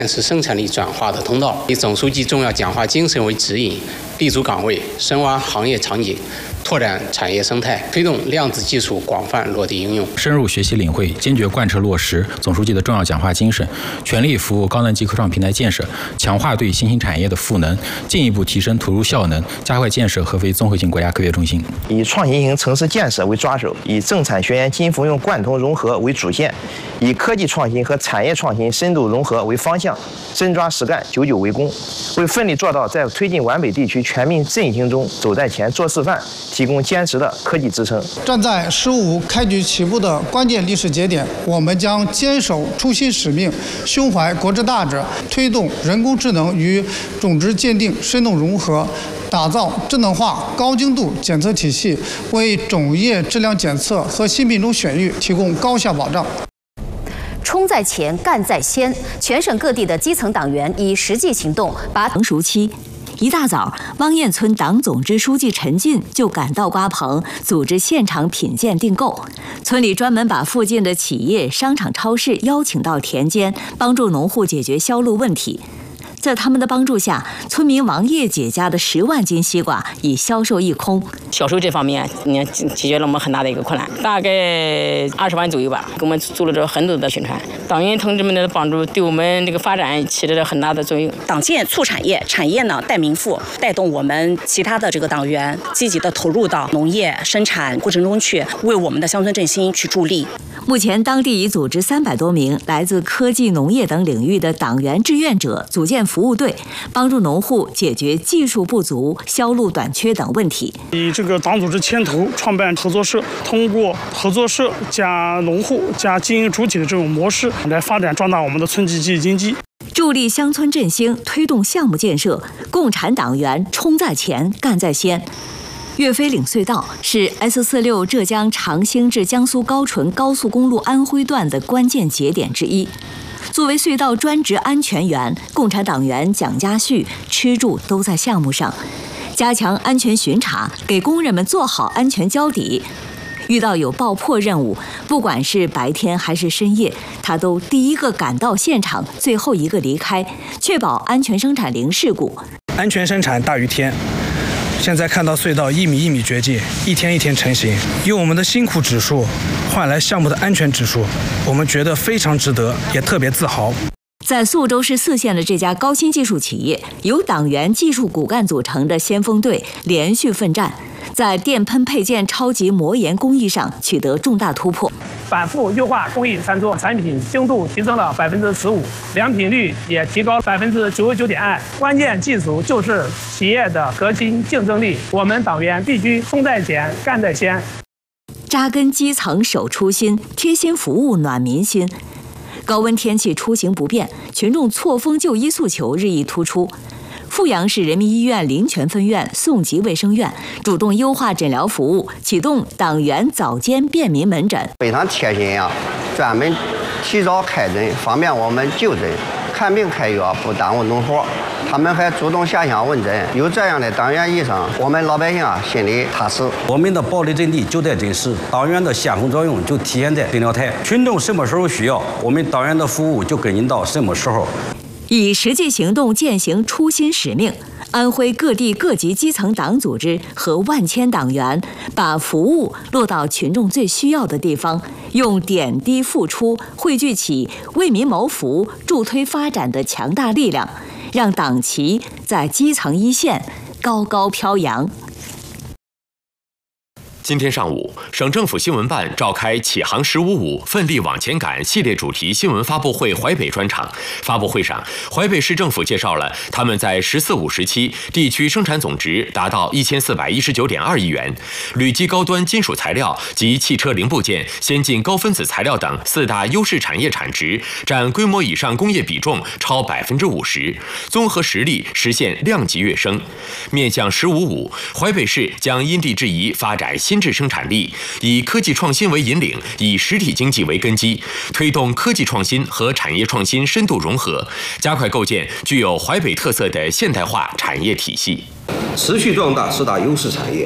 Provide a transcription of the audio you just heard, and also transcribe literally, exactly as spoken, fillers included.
是生产力转化的通道，以总书记重要讲话精神为指引，立足岗位，深挖行业场景，拓展产业生态，推动量子技术广泛落地应用。 深入学习领会，坚决贯彻落实总书记的重要讲话精神，全力服务高能级科创平台建设，强化对新兴产业的赋能，进一步提升投入效能，加快建设合肥综合性国家科学中心。 以创新型城市建设为抓手，以政产学研金服用贯通融合为主线，以科技创新和产业创新深度融合为方向，深抓实干，久久为功，为奋力做到在推进皖北地区全面振兴中走在前、做示范，提供坚实的科技支撑。 站在“十五”开局起步的关键历史节点，我们将坚守初心使命，胸怀国之大志，推动人工智能与种植鉴定深度融合，打造智能化高精度检测体系，为种业质量检测和新品种选育提供高效保障。 冲在前，干在先，全省各地的基层党员以实际行动把成熟期。一大早，汪堰村党总支书记陈进就赶到瓜棚，组织现场品鉴订购。村里专门把附近的企业、商场、超市邀请到田间，帮助农户解决销路问题。在他们的帮助下，村民王叶姐家的十万斤西瓜已销售一空。 销售这方面，你看解决了我们很大的一个困难，大概二十万左右吧，给我们做了这很多的宣传。党员同志们的帮助，对我们这个发展起了很大的作用。 党建促产业，产业呢带民富，带动我们其他的这个党员积极的投入到农业生产过程中去，为我们的乡村振兴去助力。 目前，当地已组织三百多名来自科技、农业等领域的党员志愿者组建服务队，帮助农户解决技术不足、销路短缺等问题。 以这个党组织牵头创办合作社，通过合作社加农户加经营主体的这种模式，来发展壮大我们的村集集体经济， 助力乡村振兴，推动项目建设。共产党员冲在前，干在先。岳飞岭隧道是 S 四十六浙江长兴至江苏高淳高速公路安徽段的关键节点之一。作为隧道专职安全员，共产党员蒋家旭吃住都在项目上，加强安全巡查，给工人们做好安全交底。遇到有爆破任务，不管是白天还是深夜，他都第一个赶到现场，最后一个离开，确保安全生产零事故。 安全生产大于天。现在看到隧道一米一米掘进，一天一天成型，用我们的辛苦指数换来项目的安全指数，我们觉得非常值得，也特别自豪。 在宿州市泗县的这家高新技术企业，由党员技术骨干组成的先锋队连续奋战，在电喷配件超级磨研工艺上取得重大突破。 反复优化工艺参数，产品精度提升了百分之十五，良品率也提高百分之九十九点二。关键技术就是企业的核心竞争力，我们党员必须冲在前，干在先。 扎根基层，守初心，贴心服务，暖民心。高温天气出行不便，群众错峰就医诉求日益突出。阜阳市人民医院临泉分院宋集卫生院主动优化诊疗服务，启动党员早间便民门诊， 非常贴心呀，专门提早开诊，方便我们就诊、看病开药，不耽误农活。他们还主动下乡问诊，有这样的党员医生，我们老百姓啊心里踏实。 我们的保利阵地就在诊室，党员的先锋作用就体现在诊疗台。群众什么时候需要，我们党员的服务就跟进到什么时候。 以实际行动践行初心使命，安徽各地各级基层党组织和万千党员把服务落到群众最需要的地方，用点滴付出汇聚起为民谋福、助推发展的强大力量，让党旗在基层一线高高飘扬。 今天上午，省政府新闻办召开“启航十五五，奋力往前赶”系列主题新闻发布会淮北专场。发布会上，淮北市政府介绍了他们在“十四五”时期地区生产总值达到一千四百一十九点二亿元，铝基高端金属材料及汽车零部件、先进高分子材料等四大优势产业产值占规模以上工业比重超百分之五十，综合实力实现量级跃升。面向“十五五”，淮北市将因地制宜发展新质生产力，以科技创新为引领，以实体经济为根基，推动科技创新和产业创新深度融合，加快构建具有淮北特色的现代化产业体系， 持续壮大四大优势产业，